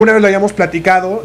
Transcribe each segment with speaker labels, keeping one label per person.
Speaker 1: Una vez lo habíamos platicado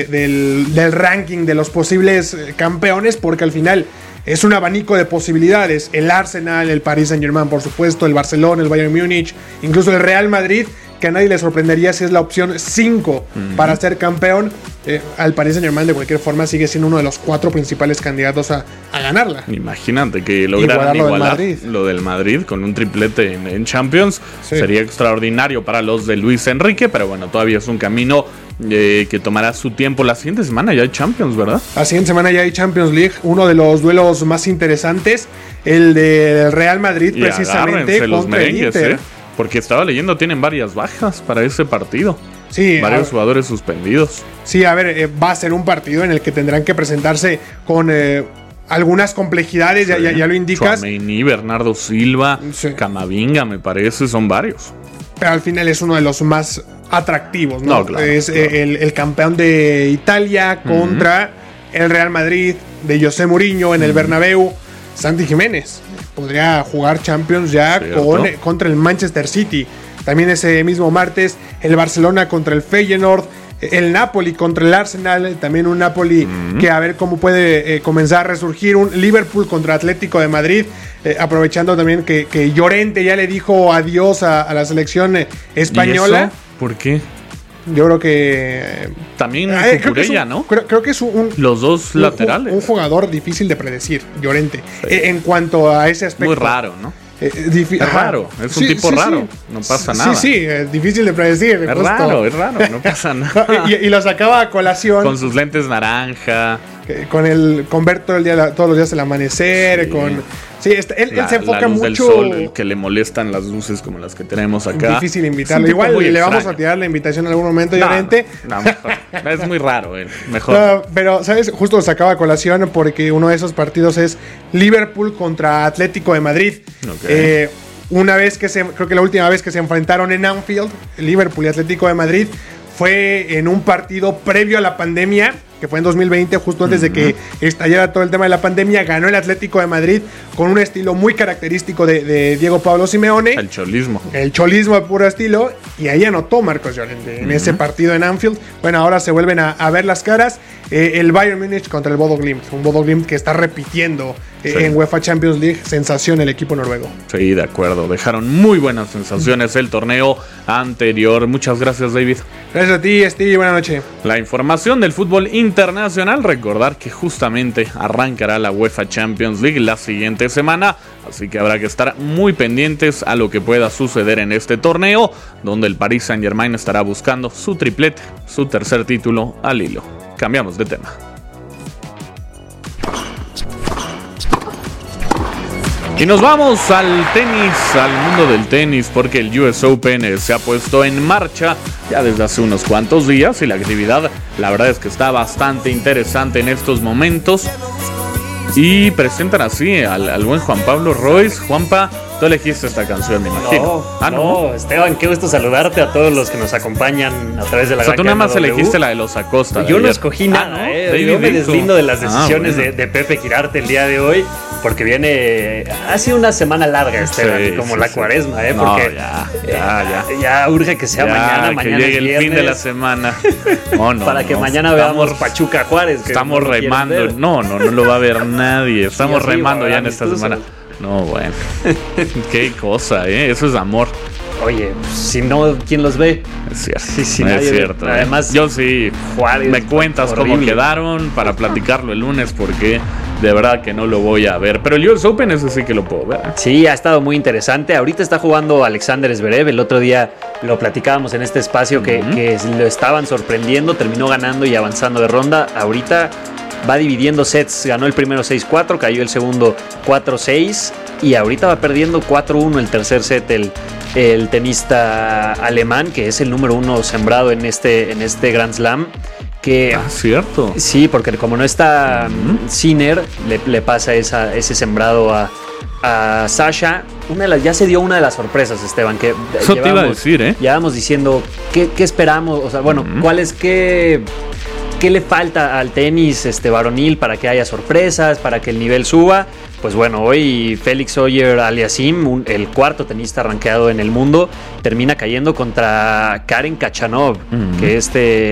Speaker 1: del ranking de los posibles campeones, porque al final es un abanico de posibilidades. El Arsenal, el Paris Saint-Germain, por supuesto, el Barcelona, el Bayern Múnich, incluso el Real Madrid, que a nadie le sorprendería si es la opción 5 para ser campeón. Al Paris Saint-Germain de cualquier forma sigue siendo uno de los 4 principales candidatos a ganarla.
Speaker 2: Imagínate que lograran igualar lo del Madrid con un triplete en Champions. Sí. Sería extraordinario para los de Luis Enrique, pero bueno, todavía es un camino que tomará su tiempo. La siguiente semana ya hay Champions, ¿verdad?
Speaker 1: La siguiente semana ya hay Champions League, uno de los duelos más interesantes, el del Real Madrid, y precisamente contra el Inter.
Speaker 2: Porque estaba leyendo, tienen varias bajas para ese partido.
Speaker 1: Sí,
Speaker 2: varios jugadores suspendidos.
Speaker 1: Sí, a ver, va a ser un partido en el que tendrán que presentarse con algunas complejidades, sí. ya lo indicas.
Speaker 2: Tchouaméni, Bernardo Silva, sí. Camavinga, me parece, son varios.
Speaker 1: Pero al final es uno de los más atractivos, ¿no?
Speaker 2: Claro,
Speaker 1: es
Speaker 2: claro.
Speaker 1: El campeón de Italia contra el Real Madrid de José Mourinho en el Bernabéu. Santi Jiménez podría jugar Champions ya contra el Manchester City. También ese mismo martes el Barcelona contra el Feyenoord, el Napoli contra el Arsenal, también un Napoli que a ver cómo puede comenzar a resurgir, un Liverpool contra Atlético de Madrid, aprovechando también que Llorente ya le dijo adiós a la selección española.
Speaker 2: ¿Y eso? ¿Por qué?
Speaker 1: Yo creo que
Speaker 2: también Cucurella, ¿no?
Speaker 1: Creo que es
Speaker 2: los dos laterales.
Speaker 1: Un jugador difícil de predecir, Llorente, sí. En cuanto a ese aspecto.
Speaker 2: Muy raro, ¿no? Es raro, es un tipo raro, no pasa nada.
Speaker 1: Sí, es difícil de predecir.
Speaker 2: Es raro, no pasa nada.
Speaker 1: y lo sacaba a colación.
Speaker 2: Con sus lentes naranja.
Speaker 1: Con ver todos los días el amanecer, sí. Él se enfoca
Speaker 2: la luz
Speaker 1: mucho.
Speaker 2: Del sol, que le molestan las luces como las que tenemos acá.
Speaker 1: Difícil invitarlo. Igual le vamos a tirar la invitación en algún momento, Llorente.
Speaker 2: No, mejor. Es muy raro, mejor.
Speaker 1: No, pero, ¿sabes? Justo lo sacaba a colación porque uno de esos partidos es Liverpool contra Atlético de Madrid. Okay. Creo que la última vez que se enfrentaron en Anfield, Liverpool y Atlético de Madrid, fue en un partido previo a la pandemia, que fue en 2020, justo antes de que estallara todo el tema de la pandemia. Ganó el Atlético de Madrid con un estilo muy característico de Diego Pablo Simeone.
Speaker 2: El cholismo
Speaker 1: de puro estilo. Y ahí anotó Marcos Llorente en ese partido en Anfield. Bueno, ahora se vuelven a ver las caras. El Bayern Múnich contra el Bodo Glimt. Un Bodo Glimt que está repitiendo en UEFA Champions League. Sensación el equipo noruego.
Speaker 2: Sí, de acuerdo. Dejaron muy buenas sensaciones el torneo anterior. Muchas gracias, David.
Speaker 1: Gracias a ti, Steve. Buenas noches.
Speaker 2: La información del fútbol internacional. Recordar que justamente arrancará la UEFA Champions League la siguiente semana. Así que habrá que estar muy pendientes a lo que pueda suceder en este torneo, donde el Paris Saint-Germain estará buscando su triplete, su tercer título al hilo. Cambiamos de tema. Y nos vamos al tenis, al mundo del tenis, porque el US Open se ha puesto en marcha ya desde hace unos cuantos días y la actividad, la verdad es que está bastante interesante en estos momentos. Y presentan así al buen Juan Pablo Royce. Juanpa, tú elegiste esta canción, me imagino.
Speaker 3: No, Esteban, qué gusto saludarte a todos los que nos acompañan a través de la
Speaker 2: Tú nada más elegiste la de los Acosta.
Speaker 3: Yo no escojí nada, Yo me deslindo de las decisiones de Pepe Girarte el día de hoy, porque ha sido una semana larga, Esteban, como la cuaresma, porque ya urge que sea mañana
Speaker 2: que llegue el fin de la semana.
Speaker 3: Para que mañana veamos Pachuca Juárez.
Speaker 2: Estamos remando, no lo va a ver nadie. Estamos remando ya en esta semana. No, bueno. Qué cosa, eso es amor.
Speaker 3: Oye, si no, ¿quién los ve?
Speaker 2: Es cierto.
Speaker 3: Sí,
Speaker 2: es cierto.
Speaker 3: Además,
Speaker 2: yo sí.
Speaker 3: Juárez,
Speaker 2: me cuentas cómo quedaron para platicarlo el lunes, porque de verdad que no lo voy a ver. Pero el US Open, ese sí que lo puedo ver.
Speaker 3: Sí, ha estado muy interesante. Ahorita está jugando Alexander Zverev. El otro día lo platicábamos en este espacio que lo estaban sorprendiendo. Terminó ganando y avanzando de ronda. Ahorita va dividiendo sets. Ganó el primero 6-4, cayó el segundo 4-6. Y ahorita va perdiendo 4-1 el tercer set el tenista alemán, que es el número 1 sembrado en este Grand Slam.
Speaker 2: Cierto.
Speaker 3: Sí, porque como no está Sinner, le pasa ese sembrado a Sasha. Ya se dio una de las sorpresas, Esteban, que
Speaker 2: eso te iba a decir,
Speaker 3: Llevábamos diciendo qué esperamos, o sea, bueno, ¿qué le falta al tenis varonil para que haya sorpresas, para que el nivel suba? Pues bueno, hoy Félix Auger-Aliassime, el cuarto tenista rankeado en el mundo, termina cayendo contra Karen Khachanov, que